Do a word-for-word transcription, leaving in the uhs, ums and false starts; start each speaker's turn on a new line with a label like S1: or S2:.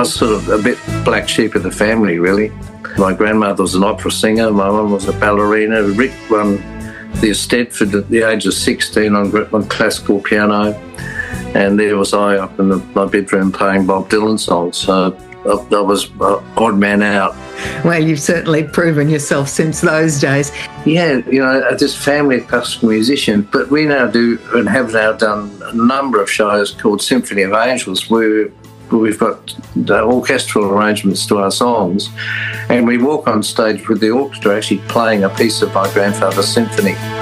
S1: was sort of a bit black sheep of the family, really. My grandmother was an opera singer. My mum was a ballerina. Rick won the Eisteddfod at the age of sixteen on, on classical piano. And there was I up in the, my bedroom playing Bob Dylan songs. So I, I was uh, odd man out.
S2: Well, you've certainly proven yourself since those days.
S1: Yeah, you know, this family of classical musicians, but we now do and have now done a number of shows called Symphony of Angels, where we've got orchestral arrangements to our songs, and we walk on stage with the orchestra actually playing a piece of my grandfather's symphony.